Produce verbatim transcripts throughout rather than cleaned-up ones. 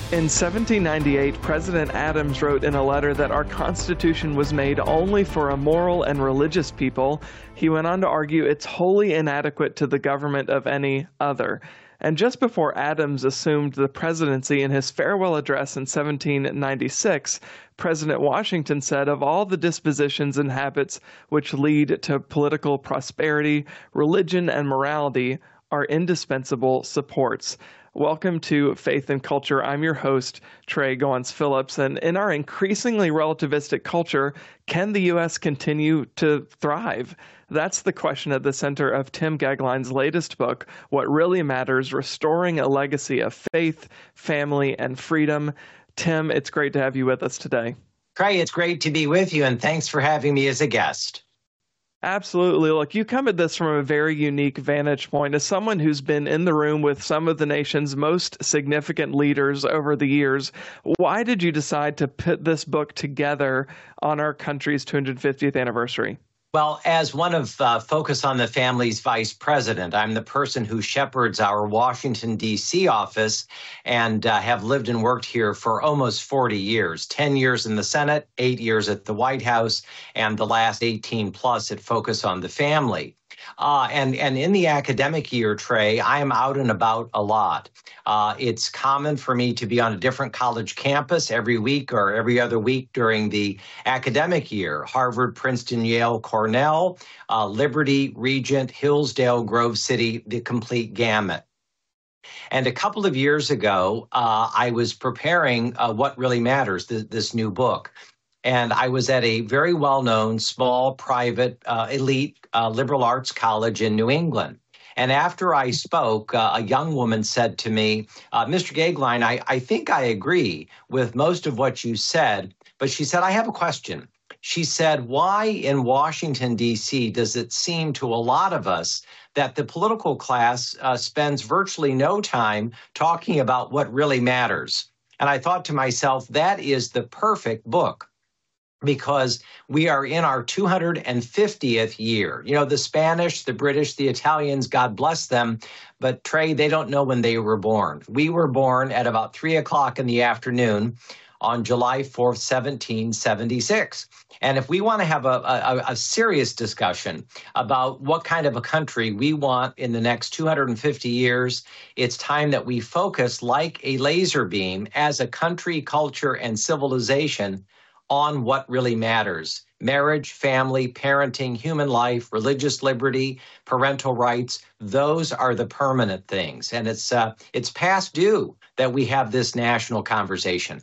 In seventeen ninety-eight, President Adams wrote in a letter that our Constitution was made only for a moral and religious people. He went on to argue it's wholly inadequate to the government of any other. And just before Adams assumed the presidency in his farewell address in seventeen ninety-six, President Washington said, of all the dispositions and habits which lead to political prosperity, religion and morality are indispensable supports. Welcome to Faith and Culture. I'm your host, Trey Goins Phillips. And in our increasingly relativistic culture, can the U S continue to thrive? That's the question at the center of Tim Goeglein's latest book, What Really Matters: Restoring a Legacy of Faith, Family, and Freedom. Tim, it's great to have you with us today. Trey, it's great to be with you, and thanks for having me as a guest. Absolutely. Look, you come at this from a very unique vantage point. As someone who's been in the room with some of the nation's most significant leaders over the years, why did you decide to put this book together on our country's two hundred fiftieth anniversary? Well, as one of uh, Focus on the Family's vice president, I'm the person who shepherds our Washington, D C office and uh, have lived and worked here for almost forty years, ten years in the Senate, eight years at the White House, and the last eighteen plus at Focus on the Family. Uh, and, and in the academic year, Trey, I am out and about a lot. Uh, it's common for me to be on a different college campus every week or every other week during the academic year. Harvard, Princeton, Yale, Cornell, uh, Liberty, Regent, Hillsdale, Grove City, the complete gamut. And a couple of years ago, uh, I was preparing uh, What Really Matters, th- this new book. And I was at a very well-known, small, private, uh, elite uh, liberal arts college in New England. And after I spoke, uh, a young woman said to me, uh, Mister Goeglein, I, I think I agree with most of what you said, but she said, I have a question. She said, why in Washington, D C does it seem to a lot of us that the political class uh, spends virtually no time talking about what really matters? And I thought to myself, that is the perfect book, because we are in our two hundred fiftieth year. You know, the Spanish, the British, the Italians, God bless them, but Trey, they don't know when they were born. We were born at about three o'clock in the afternoon on July fourth, seventeen seventy-six. And if we want to have a, a, a serious discussion about what kind of a country we want in the next two hundred fifty years, it's time that we focus like a laser beam as a country, culture, and civilization on what really matters: marriage, family, parenting, human life, religious liberty, parental rights. Those are the permanent things. And it's uh, it's past due that we have this national conversation.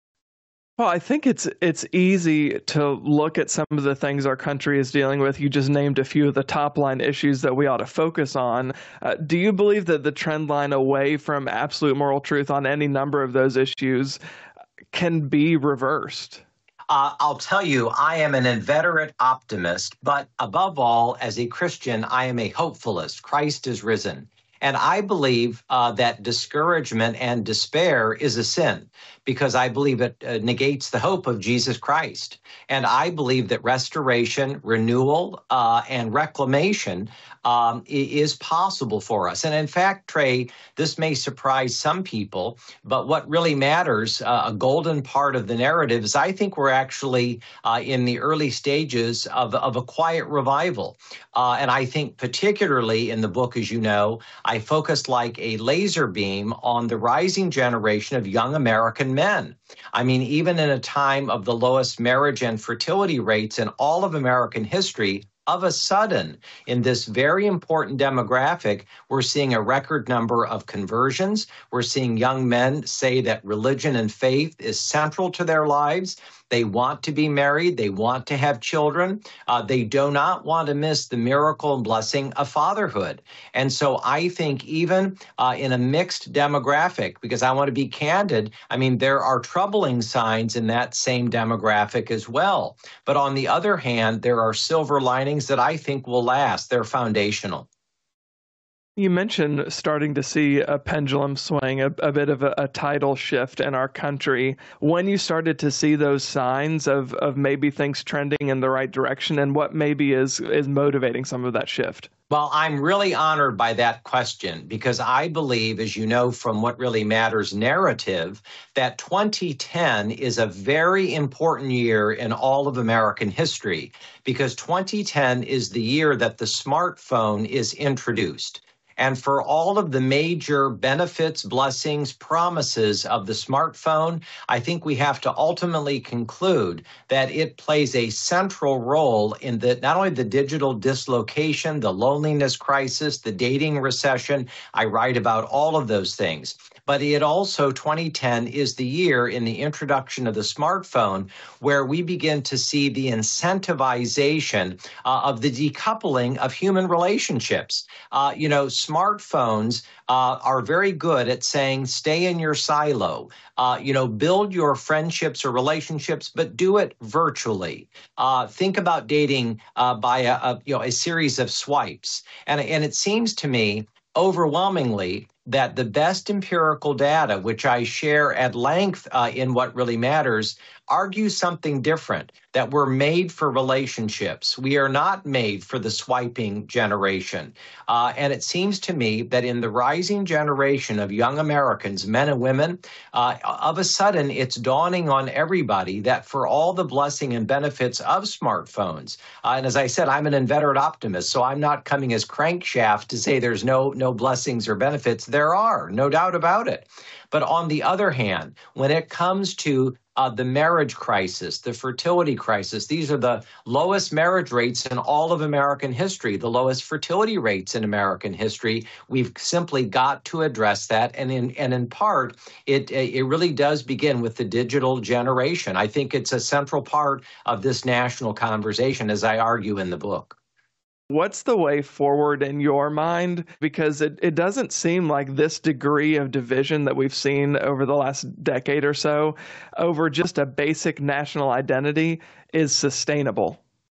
Well, I think it's it's easy to look at some of the things our country is dealing with. You just named a few of the top line issues that we ought to focus on. Uh, do you believe that the trend line away from absolute moral truth on any number of those issues can be reversed? Uh, I'll tell you, I am an inveterate optimist, but above all, as a Christian, I am a hopefulist. Christ is risen. And I believe uh, that discouragement and despair is a sin, because I believe it uh, negates the hope of Jesus Christ. And I believe that restoration, renewal, uh, and reclamation um, is possible for us. And in fact, Trey, this may surprise some people, but what really matters, uh, a golden part of the narrative, is I think we're actually uh, in the early stages of, of a quiet revival. Uh, and I think particularly in the book, as you know, I focused like a laser beam on the rising generation of young American men. I mean, even in a time of the lowest marriage and fertility rates in all of American history, of a sudden, in this very important demographic, we're seeing a record number of conversions. We're seeing young men say that religion and faith is central to their lives. They want to be married. They want to have children. Uh, they do not want to miss the miracle and blessing of fatherhood. And so I think even uh, in a mixed demographic, because I want to be candid, I mean, there are troubling signs in that same demographic as well. But on the other hand, there are silver linings that I think will last. They're foundational. You mentioned starting to see a pendulum swing, a, a bit of a, a tidal shift in our country. When you started to see those signs of, of maybe things trending in the right direction, and what maybe is is motivating some of that shift? Well, I'm really honored by that question because I believe, as you know from What Really Matters narrative, that twenty ten is a very important year in all of American history because twenty ten is the year that the smartphone is introduced. And for all of the major benefits, blessings, promises of the smartphone, I think we have to ultimately conclude that it plays a central role in the not only the digital dislocation, the loneliness crisis, the dating recession. I write about all of those things. But it also, twenty ten is the year in the introduction of the smartphone where we begin to see the incentivization uh, of the decoupling of human relationships. Uh, you know, smartphones uh, are very good at saying, stay in your silo, uh, you know, build your friendships or relationships, but do it virtually. Uh, think about dating uh, by a, a, you know, a series of swipes. And, and it seems to me overwhelmingly that the best empirical data, which I share at length uh, in What Really Matters, argues something different, that we're made for relationships. We are not made for the swiping generation. Uh, and it seems to me that in the rising generation of young Americans, men and women, uh, of a sudden it's dawning on everybody that for all the blessing and benefits of smartphones, uh, and as I said, I'm an inveterate optimist, so I'm not coming as crankshaft to say there's no, no blessings or benefits. There are, no doubt about it. But on the other hand, when it comes to Uh, the marriage crisis, the fertility crisis. These are the lowest marriage rates in all of American history, the lowest fertility rates in American history. We've simply got to address that. And in and in part, it it really does begin with the digital generation. I think it's a central part of this national conversation, as I argue in the book. What's the way forward in your mind? Because it, it doesn't seem like this degree of division that we've seen over the last decade or so over just a basic national identity is sustainable.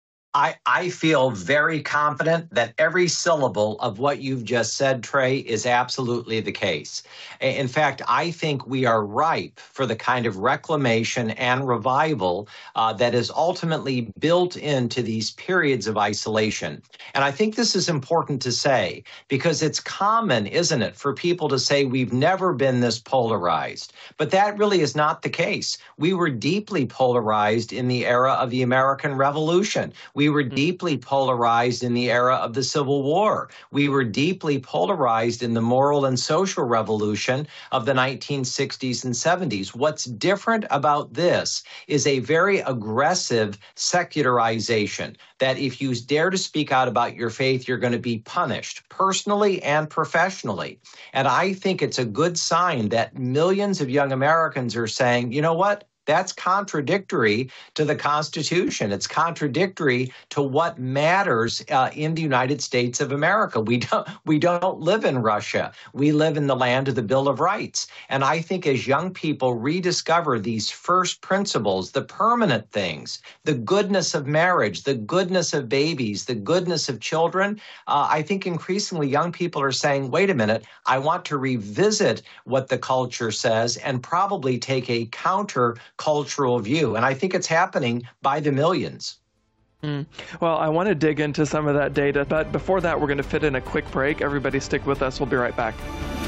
I, I feel very confident that every syllable of what you've just said, Trey, is absolutely the case. In fact, I think we are ripe for the kind of reclamation and revival uh, that is ultimately built into these periods of isolation. And I think this is important to say because it's common, isn't it, for people to say we've never been this polarized. But that really is not the case. We were deeply polarized in the era of the American Revolution. We We were deeply polarized in the era of the Civil War. We were deeply polarized in the moral and social revolution of the nineteen sixties and seventies. What's different about this is a very aggressive secularization that if you dare to speak out about your faith, you're going to be punished personally and professionally. And I think it's a good sign that millions of young Americans are saying, you know what? That's contradictory to the Constitution. It's contradictory to what matters uh, in the United States of America. We don't we don't live in Russia. We live in the land of the Bill of Rights. And I think as young people rediscover these first principles, the permanent things, the goodness of marriage, the goodness of babies, the goodness of children, uh, I think increasingly young people are saying, wait a minute, I want to revisit what the culture says and probably take a counter cultural view. And I think it's happening by the millions. Mm. Well, I want to dig into some of that data, but before that, we're going to fit in a quick break. Everybody stick with us. We'll be right back.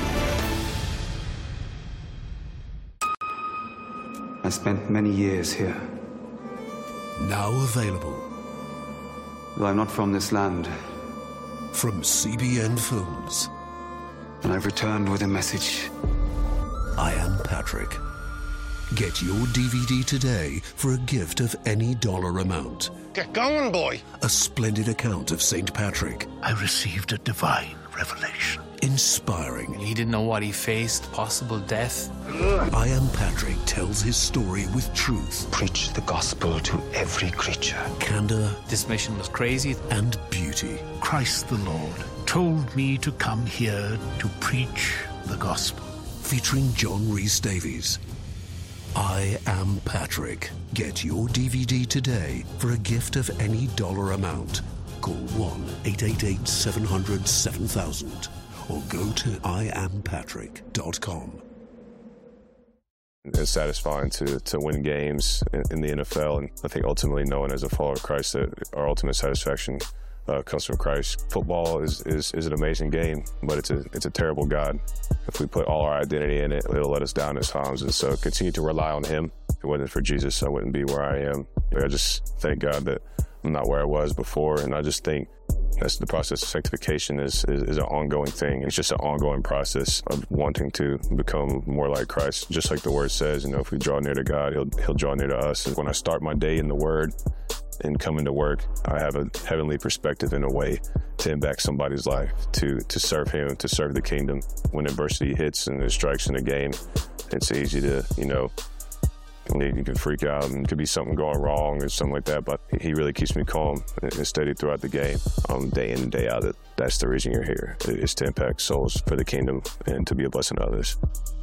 I spent many years here. Now available. Though I'm not from this land. From C B N Films. And I've returned with a message. I Am Patrick. Get your D V D today for a gift of any dollar amount. Get going, boy. A splendid account of Saint Patrick. I received a divine revelation. Inspiring. He didn't know what he faced, possible death. I Am Patrick tells his story with truth. Preach the gospel to every creature. Candor. This mission was crazy. And beauty. Christ the Lord told me to come here to preach the gospel. Featuring John Rhys Davies. I Am Patrick. Get your D V D today for a gift of any dollar amount. Call one eight eight eight, seven hundred, seven thousand or go to I am patrick dot com. It's satisfying to to win games in, in the N F L, and I think ultimately knowing as a follower of Christ that our ultimate satisfaction uh, comes from Christ. Football is, is, is an amazing game, but it's a, it's a terrible God. If we put all our identity in it, it'll let us down at times. And so continue to rely on him. If it wasn't for Jesus, I wouldn't be where I am. I just thank God that I'm not where I was before. And I just think that's the process of sanctification is, is, is an ongoing thing. It's just an ongoing process of wanting to become more like Christ. Just like the word says, you know, if we draw near to God, he'll, he'll draw near to us. And when I start my day in the word and come into work, I have a heavenly perspective in a way to impact somebody's life, to, to serve him, to serve the kingdom. When adversity hits and there's strikes in the game, it's easy to, you know, you can freak out and could be something going wrong or something like that, but he really keeps me calm and steady throughout the game, um, day in and day out. That that's the reason you're here, is to impact souls for the kingdom and to be a blessing to others.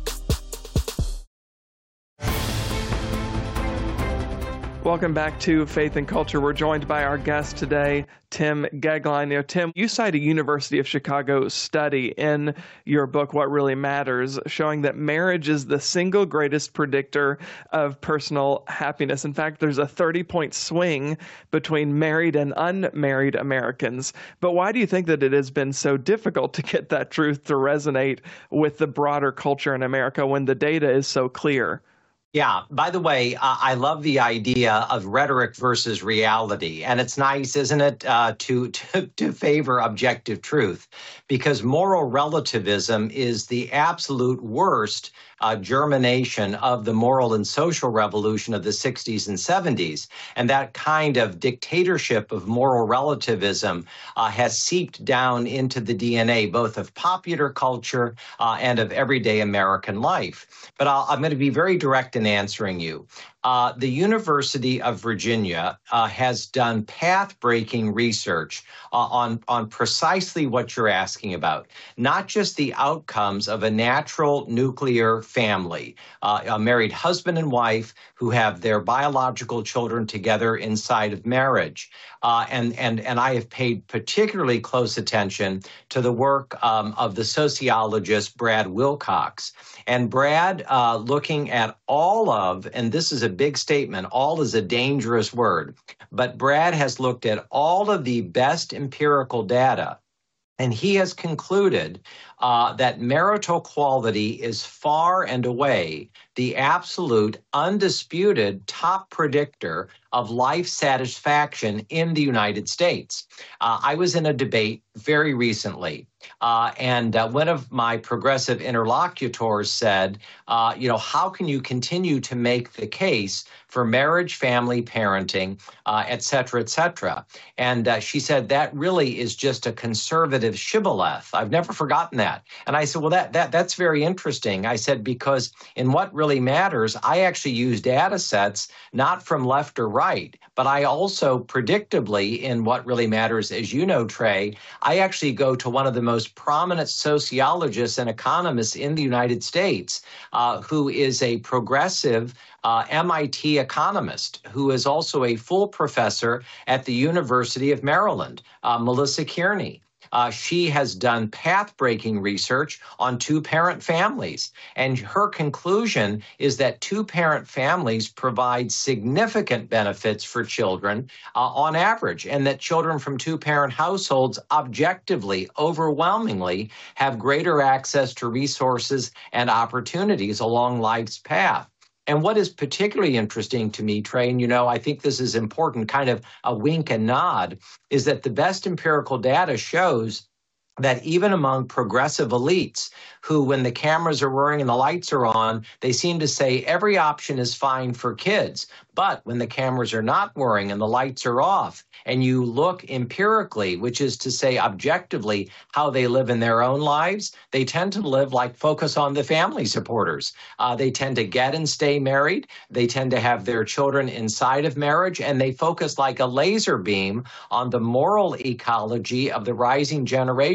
Welcome back to Faith and Culture. We're joined by our guest today, Tim Goeglein. You know, Tim, you cite a University of Chicago study in your book, What Really Matters, showing that marriage is the single greatest predictor of personal happiness. In fact, there's a thirty-point swing between married and unmarried Americans. But why do you think that it has been so difficult to get that truth to resonate with the broader culture in America when the data is so clear? Yeah. By the way, uh, I love the idea of rhetoric versus reality. And it's nice, isn't it, uh, to, to, to favor objective truth, because moral relativism is the absolute worst uh, germination of the moral and social revolution of the sixties and seventies. And that kind of dictatorship of moral relativism uh, has seeped down into the D N A, both of popular culture uh, and of everyday American life. But I'll, I'm going to be very direct in answering you. Uh, the University of Virginia uh, has done path-breaking research uh, on, on precisely what you're asking about, not just the outcomes of a natural nuclear family, uh, a married husband and wife who have their biological children together inside of marriage. Uh, and, and, and I have paid particularly close attention to the work um, of the sociologist Brad Wilcox. And Brad, uh, looking at all of, and this is a big statement, all is a dangerous word, but Brad has looked at all of the best empirical data, and he has concluded uh, that marital quality is far and away the absolute, undisputed top predictor of life satisfaction in the United States. Uh, I was in a debate very recently, uh, and uh, one of my progressive interlocutors said, uh, you know, how can you continue to make the case for marriage, family, parenting, uh, et cetera, et cetera? And uh, she said, that really is just a conservative shibboleth. I've never forgotten that. And I said, well, that that that's very interesting. I said, because in What Really Matters, I actually use data sets not from left or right, but I also predictably in What Really Matters, as you know, Trey, I actually go to one of the most prominent sociologists and economists in the United States, uh, who is a progressive uh, M I T economist, who is also a full professor at the University of Maryland, uh, Melissa Kearney. Uh, she has done path-breaking research on two-parent families, and her conclusion is that two-parent families provide significant benefits for children uh, on average, and that children from two-parent households objectively, overwhelmingly, have greater access to resources and opportunities along life's path. And what is particularly interesting to me, Trey, and you know, I think this is important, kind of a wink and nod, is that the best empirical data shows that even among progressive elites who, when the cameras are whirring and the lights are on, they seem to say every option is fine for kids. But when the cameras are not whirring and the lights are off, and you look empirically, which is to say objectively how they live in their own lives, they tend to live like focus on the family supporters. Uh, they tend to get and stay married. They tend to have their children inside of marriage, and they focus like a laser beam on the moral ecology of the rising generation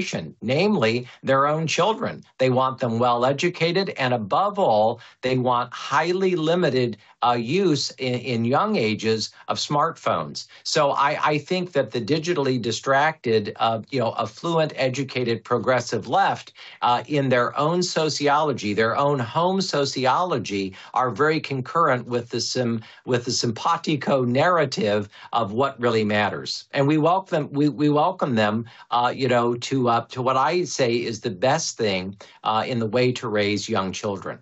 generation, namely their own children. They want them well educated, and above all, they want highly limited uh, use in, in young ages of smartphones. So I, I think that the digitally distracted, uh, you know, affluent, educated, progressive left, uh, in their own sociology, their own home sociology, are very concurrent with the sim, with the simpatico narrative of what really matters. And we welcome we we welcome them, uh, you know, to uh, to what I say is the best thing uh, in the way to raise young children.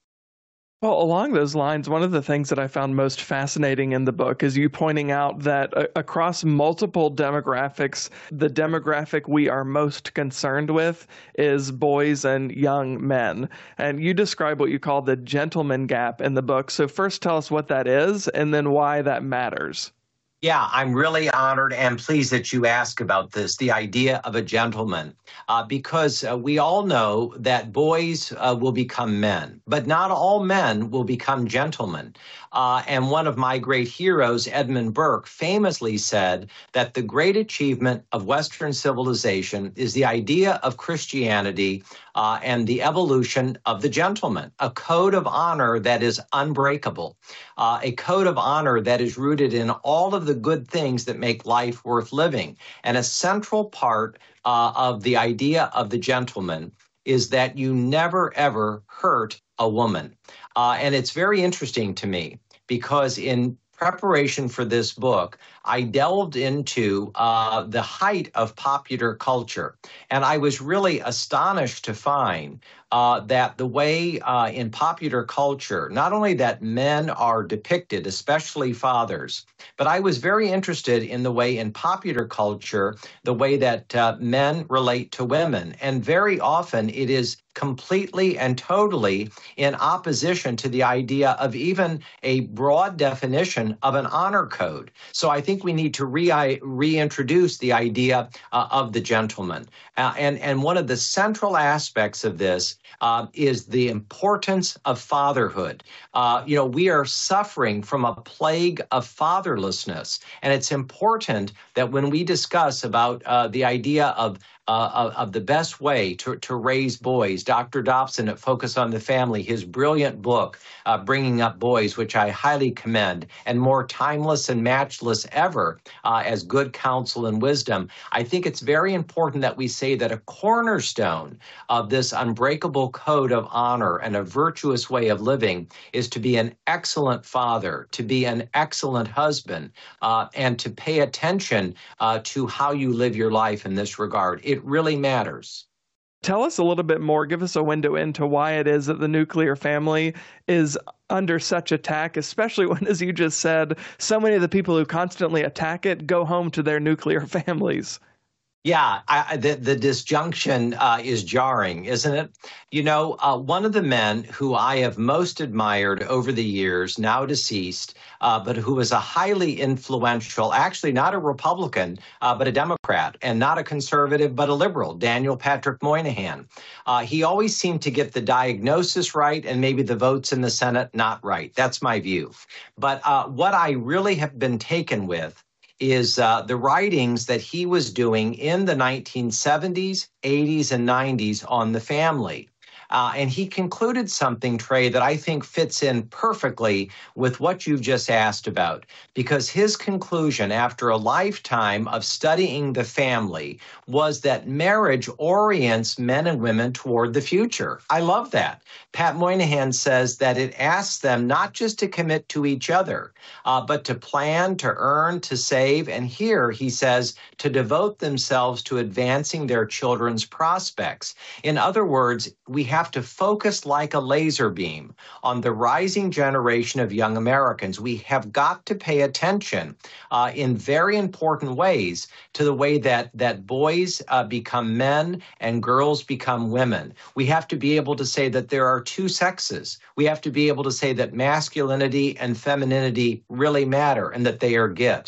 Well, along those lines, one of the things that I found most fascinating in the book is you pointing out that uh, across multiple demographics, the demographic we are most concerned with is boys and young men. And you describe what you call the gentleman gap in the book. So first tell us what that is and then why that matters. Yeah, I'm really honored and pleased that you ask about this, the idea of a gentleman, uh, because uh, we all know that boys uh, will become men, but not all men will become gentlemen. Uh, and one of my great heroes, Edmund Burke, famously said that the great achievement of Western civilization is the idea of Christianity uh, and the evolution of the gentleman, a code of honor that is unbreakable, uh, a code of honor that is rooted in all of the good things that make life worth living. And a central part uh, of the idea of the gentleman is that you never, ever hurt a woman. Uh, and it's very interesting to me because in preparation for this book, I delved into uh, the height of popular culture. And I was really astonished to find uh, that the way uh, in popular culture, not only that men are depicted, especially fathers, but I was very interested in the way in popular culture, the way that uh, men relate to women. And very often it is completely and totally in opposition to the idea of even a broad definition of an honor code. So I think we need to re- reintroduce the idea uh, of the gentleman. Uh, and, and one of the central aspects of this uh, is the importance of fatherhood. Uh, you know, we are suffering from a plague of fatherlessness. And it's important that when we discuss about uh, the idea of Uh, of, of the best way to, to raise boys. Doctor Dobson at Focus on the Family, his brilliant book, uh, Bringing Up Boys, which I highly commend, and more timeless and matchless ever uh, as good counsel and wisdom. I think it's very important that we say that a cornerstone of this unbreakable code of honor and a virtuous way of living is to be an excellent father, to be an excellent husband, uh, and to pay attention uh, to how you live your life in this regard. It It really matters. Tell us a little bit more. Give us a window into why it is that the nuclear family is under such attack, especially when, as you just said, so many of the people who constantly attack it go home to their nuclear families. Yeah, I, the, the disjunction uh, is jarring, isn't it? You know, uh, one of the men who I have most admired over the years, now deceased, uh, but who was a highly influential, actually not a Republican, uh, but a Democrat, and not a conservative, but a liberal, Daniel Patrick Moynihan. Uh, he always seemed to get the diagnosis right and maybe the votes in the Senate not right. That's my view. But uh, what I really have been taken with is uh, the writings that he was doing in the nineteen seventies, eighties, and nineties on the family. Uh, and he concluded something, Trey, that I think fits in perfectly with what you've just asked about, because his conclusion after a lifetime of studying the family was that marriage orients men and women toward the future. I love that. Pat Moynihan says that it asks them not just to commit to each other, uh, but to plan, to earn, to save, and here, he says, to devote themselves to advancing their children's prospects. In other words, we have to focus like a laser beam on the rising generation of young Americans. We have got to pay attention uh, in very important ways to the way that, that boys uh, become men and girls become women. We have to be able to say that there are two sexes. We have to be able to say that masculinity and femininity really matter and that they are gifts.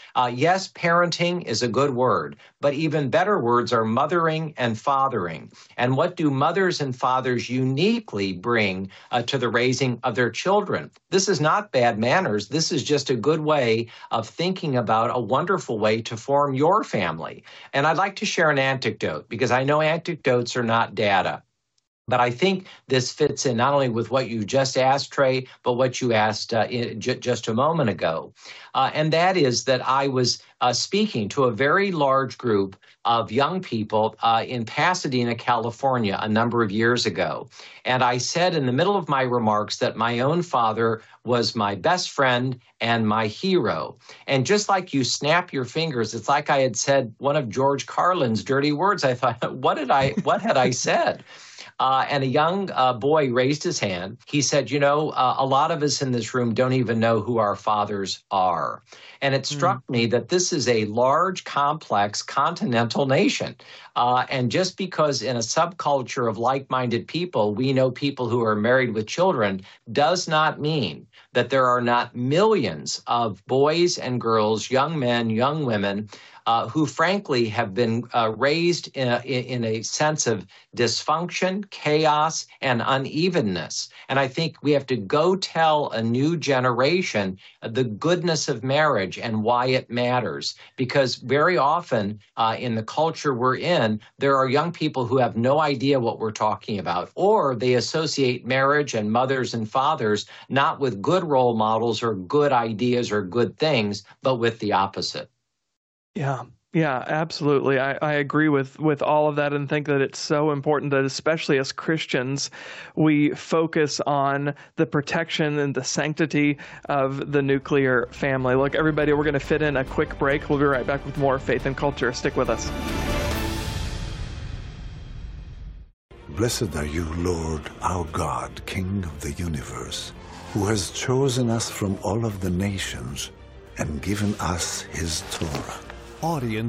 Uh, yes, parenting is a good word, but even better words are mothering and fathering. And what do mothers and fathers uniquely bring uh, to the raising of their children? This is not bad manners. This is just a good way of thinking about a wonderful way to form your family. And I'd like to share an anecdote, because I know anecdotes are not data. But I think this fits in not only with what you just asked, Trey, but what you asked uh, in, j- just a moment ago. Uh, and that is that I was uh, speaking to a very large group of young people uh, in Pasadena, California, a number of years ago. And I said in the middle of my remarks that my own father was my best friend and my hero. And just like you snap your fingers, it's like I had said one of George Carlin's dirty words. I thought, what did I, what had I said? Uh, and a young uh, boy raised his hand. He said, you know, uh, a lot of us in this room don't even know who our fathers are. And it struck mm. me that this is a large, complex, continental nation. Uh, and just because in a subculture of like-minded people, we know people who are married with children, does not mean that there are not millions of boys and girls, young men, young women, Uh, who frankly have been uh, raised in a, in a sense of dysfunction, chaos, and unevenness. And I think we have to go tell a new generation the goodness of marriage and why it matters. Because very often uh, in the culture we're in, there are young people who have no idea what we're talking about, or they associate marriage and mothers and fathers not with good role models or good ideas or good things, but with the opposite. Yeah, yeah, absolutely. I, I agree with, with all of that, and think that it's so important that, especially as Christians, we focus on the protection and the sanctity of the nuclear family. Look, everybody, we're going to fit in a quick break. We'll be right back with more Faith and Culture. Stick with us. Blessed are you, Lord, our God, King of the universe, who has chosen us from all of the nations and given us his Torah. Audience